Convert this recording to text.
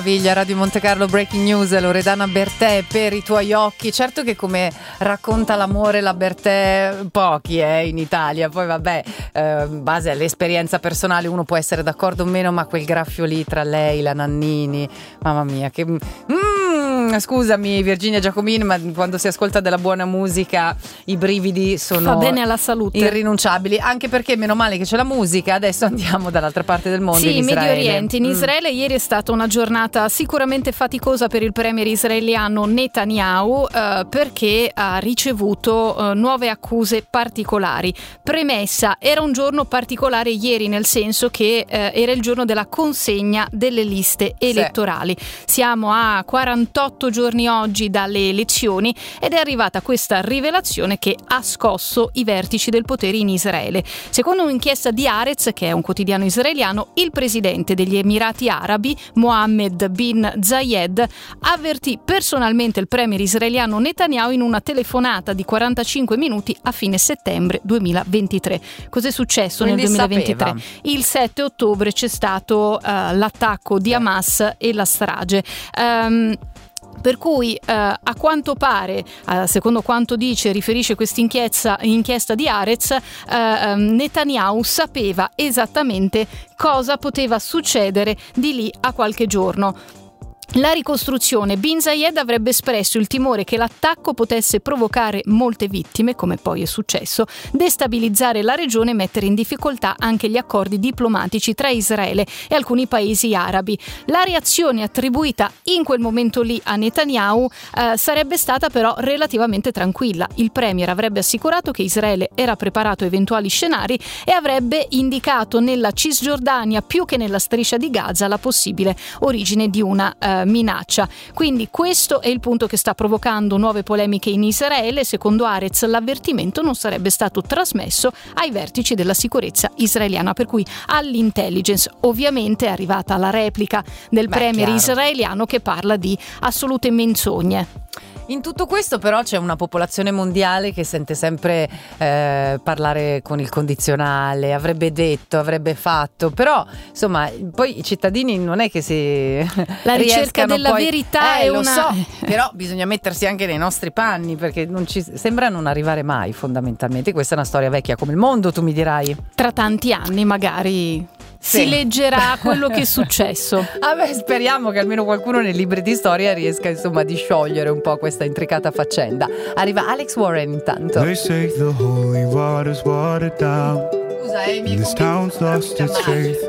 Radio Monte Carlo Breaking News, Loredana Bertè, per i tuoi occhi. Certo che come racconta l'amore la Bertè pochi in Italia, poi vabbè, in base all'esperienza personale uno può essere d'accordo o meno, ma quel graffio lì tra lei, la Nannini, mamma mia, che scusami Virginia Giacomini, ma quando si ascolta della buona musica i brividi sono fa bene alla salute, irrinunciabili, anche perché meno male che c'è la musica. Adesso andiamo dall'altra parte del mondo, in Israele. Medio Oriente. In Israele ieri è stata una giornata sicuramente faticosa per il premier israeliano Netanyahu, perché ha ricevuto nuove accuse particolari. Premessa: era un giorno particolare ieri, nel senso che era il giorno della consegna delle liste elettorali. Siamo a 48 giorni oggi dalle elezioni ed è arrivata questa rivelazione che ha scosso i vertici del potere in Israele. Secondo un'inchiesta di Haaretz, che è un quotidiano israeliano, il presidente degli Emirati Arabi, Mohammed bin Zayed, avvertì personalmente il premier israeliano Netanyahu in una telefonata di 45 minuti a fine settembre 2023. Cos'è successo nel 2023? Sapeva. Il 7 ottobre c'è stato l'attacco di Hamas e la strage. Per cui a quanto pare, secondo quanto riferisce questa inchiesta di Haaretz, Netanyahu sapeva esattamente cosa poteva succedere di lì a qualche giorno. La ricostruzione: Bin Zayed avrebbe espresso il timore che l'attacco potesse provocare molte vittime, come poi è successo, destabilizzare la regione e mettere in difficoltà anche gli accordi diplomatici tra Israele e alcuni paesi arabi. La reazione attribuita in quel momento lì a Netanyahu sarebbe stata però relativamente tranquilla. Il premier avrebbe assicurato che Israele era preparato a eventuali scenari e avrebbe indicato nella Cisgiordania più che nella striscia di Gaza la possibile origine di una minaccia. Quindi questo è il punto che sta provocando nuove polemiche in Israele. Secondo Haaretz l'avvertimento non sarebbe stato trasmesso ai vertici della sicurezza israeliana, per cui all'intelligence. Ovviamente è arrivata la replica del premier israeliano che parla di assolute menzogne. In tutto questo però c'è una popolazione mondiale che sente sempre parlare con il condizionale, avrebbe detto, avrebbe fatto, però insomma poi i cittadini non è che si la ricerca della verità è lo so, però bisogna mettersi anche nei nostri panni, perché non ci sembra non arrivare mai, fondamentalmente. Questa è una storia vecchia come il mondo, tu mi dirai. Tra tanti anni magari si leggerà quello che è successo. Speriamo che almeno qualcuno nei libri di storia riesca insomma di sciogliere un po' questa intricata faccenda. Arriva Alex Warren intanto. They say the holy water's watered down. Scusa, This town's lost its faith.